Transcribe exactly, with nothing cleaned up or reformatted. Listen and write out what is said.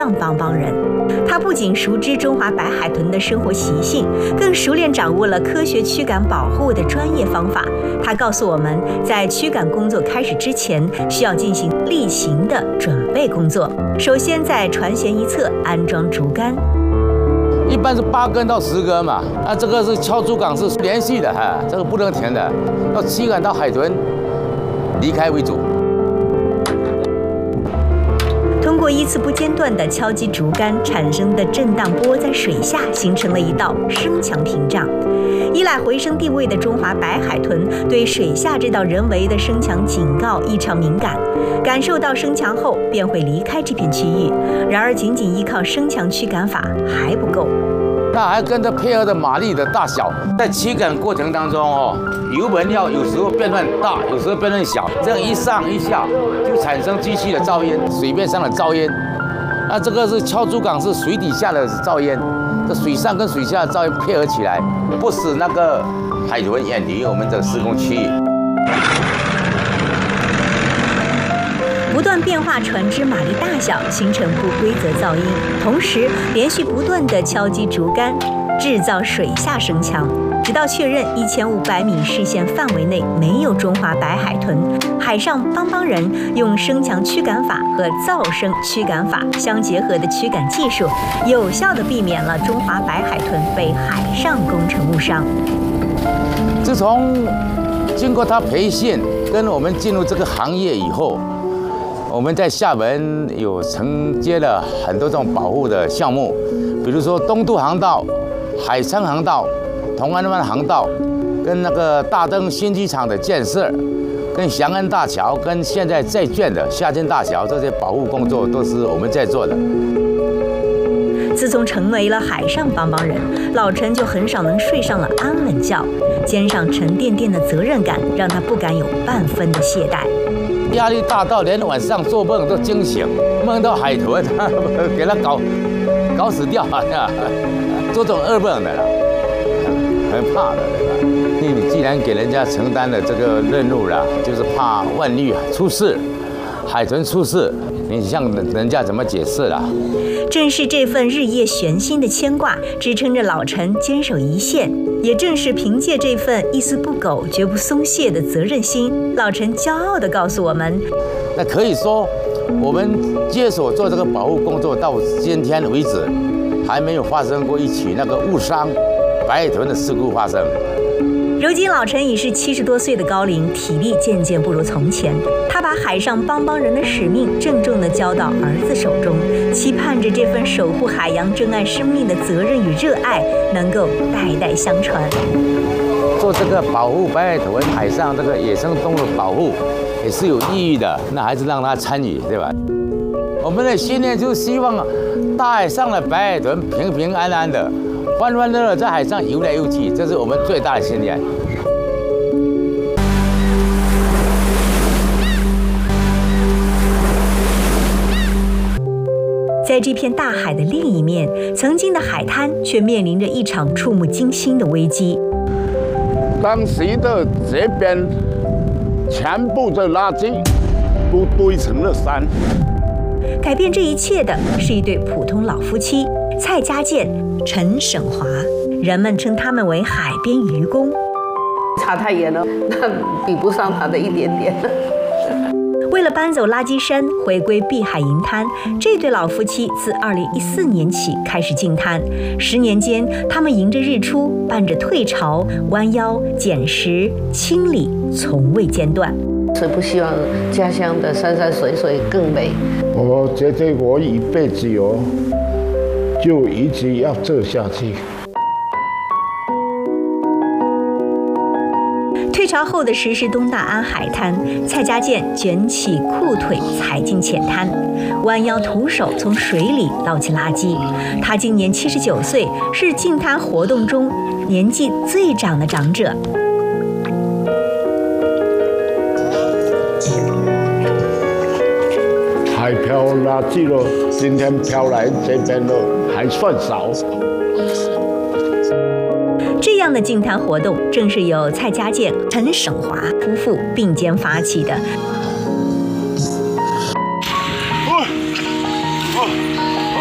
上帮帮人。他不仅熟知中华白海豚的生活习性，更熟练掌握了科学驱赶保护的专业方法。他告诉我们，在驱赶工作开始之前，需要进行例行的准备工作。首先，在船舷一侧安装竹竿。 一般是八根到十根嘛，那这个是敲竹杠是连续的哈，这个不能停的，要驱赶到海豚离开为主。 通过依次不间断的敲击竹竿产生的震荡波，在水下形成了一道声强屏障。依赖回声定位的中华白海豚对水下这道人为的声强警告异常敏感，感受到声强后便会离开这片区域。然而，仅仅依靠声强驱赶法还不够。 那还跟着配合的马力的大小，在驱赶过程当中哦，油门要有时候变换大，有时候变换小，这样一上一下就产生机器的噪音，水面上的噪音。那这个是敲竹杠，是水底下的噪音，这水上跟水下的噪音配合起来，不使那个海豚远离我们的施工区域。 不断变化船只马力大小，形成不规则噪音，同时连续不断地敲击竹竿，制造水下声强，直到确认一千五百米视线范围内没有中华白海豚，海上帮帮人用声强驱赶法和噪声驱赶法相结合的驱赶技术，有效地避免了中华白海豚被海上工程误伤。 自从经过他培训，跟我们进入这个行业以后。 我们在厦门有承接了很多这种保护的项目，比如说东渡航道、海沧航道、同安湾航道，跟那个大灯新机场的建设，跟祥安大桥，跟现在在建的厦金大桥，这些保护工作都是我们在做的。 自从成为了海上帮帮人，老陈就很少能睡上了安稳觉，肩上沉甸甸的责任感让他不敢有半分的懈怠。 压力大到连晚上做梦都惊醒，梦到海豚，给他搞搞死掉，做这种噩梦的啦，很怕的，对吧？因为你既然给人家承担了这个任务了，就是怕万一出事，海豚出事，你向人家怎么解释啦？ 正是这份日夜悬心的牵挂，支撑着老陈坚守一线。也正是凭借这份一丝不苟、绝不松懈的责任心，老陈骄傲地告诉我们： 那可以说，我们接手做这个保护工作到今天为止，还没有发生过一起那个误伤白海豚的事故发生。 如今老陈已是七十多岁的高龄，体力渐渐不如从前。他把海上帮帮人的使命郑重地交到儿子手中，期盼着这份守护海洋、珍爱生命的责任与热爱能够代代相传。 做这个保护白海豚海上这个野生动物的保护，也是有意义的。那还是让他参与，对吧？我们的信念就是希望大海上的白海豚平平安安的。 欢欢乐乐在海上游来游去，这是我们最大的信念。 在这片大海的另一面，曾经的海滩却面临着一场触目惊心的危机。 当时的这边全部的垃圾都堆成了山。 改变这一切的是一对普通老夫妻。 蔡家健、陈省华，人们称他们为海边渔工。 差太远了，那比不上他的一点点。 为了搬走垃圾山，回归碧海银滩，这对老夫妻自二零一四年起开始净滩。十年间，他们迎着日出，伴着退潮，弯腰捡拾、清理，从未间断。 谁不希望家乡的山山水水更美？ 我觉得我一辈子有。 就一直要做下去。 退潮后的石狮东大安海滩，蔡家健卷起裤腿踩进浅滩，弯腰徒手从水里捞起垃圾。他今年七十九岁，是净滩活动中年纪最长的长者。 海漂垃圾了，今天漂来这边了。 还算少。 这样的净滩活动，正是由蔡家健、陈省华夫妇并肩发起的。